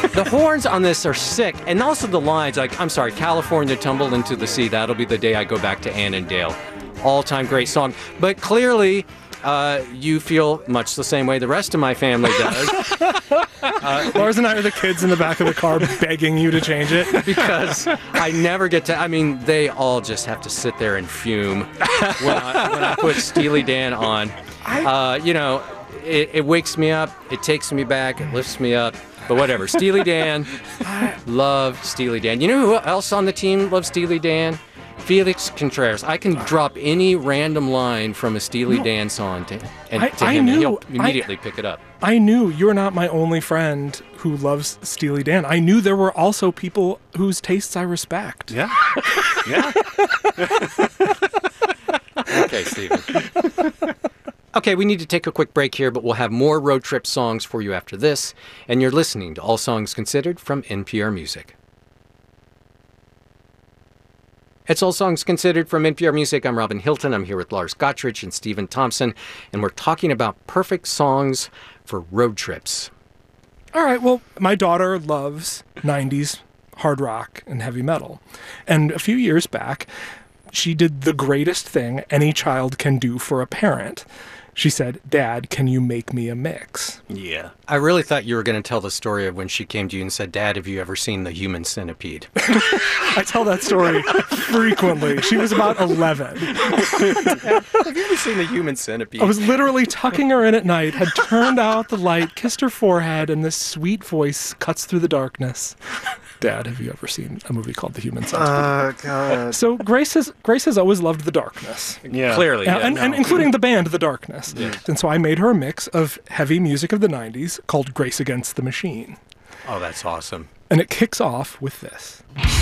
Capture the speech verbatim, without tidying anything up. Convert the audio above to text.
The horns on this are sick, and also the lines, like, I'm sorry, California tumbled into the sea, that'll be the day I go back to Annandale. All-time great song. But clearly, uh, you feel much the same way the rest of my family does. uh, Lars and I are the kids in the back of the car begging you to change it. Because I never get to, I mean, they all just have to sit there and fume when I, when I put Steely Dan on. Uh, you know, it, it wakes me up, it takes me back, it lifts me up. But whatever, Steely Dan, love Steely Dan. You know who else on the team loves Steely Dan? Felix Contreras. I can drop any random line from a Steely no, Dan song to, and, I, to I him, knew, and he'll immediately I, pick it up. I knew you're not my only friend who loves Steely Dan. I knew there were also people whose tastes I respect. Yeah. Yeah. Okay, Stephen. Okay, we need to take a quick break here, but we'll have more road trip songs for you after this. And you're listening to All Songs Considered from N P R Music. It's All Songs Considered from N P R Music. I'm Robin Hilton. I'm here with Lars Gottrich and Stephen Thompson, and we're talking about perfect songs for road trips. All right, well, my daughter loves nineties hard rock and heavy metal. And a few years back, she did the greatest thing any child can do for a parent. She said, "Dad, can you make me a mix?" Yeah. I really thought you were going to tell the story of when she came to you and said, "Dad, have you ever seen The Human Centipede?" I tell that story frequently. She was about eleven. Have you ever seen The Human Centipede? I was literally tucking her in at night, had turned out the light, kissed her forehead, and this sweet voice cuts through the darkness. "Dad, have you ever seen a movie called The Human Centipede?" Oh, God. So Grace has Grace has always loved the darkness. Yeah. Clearly. Uh, Yeah, and, no. and including the band The Darkness. Yeah. And so I made her a mix of heavy music of the nineties called Grace Against the Machine. Oh, that's awesome. And it kicks off with this.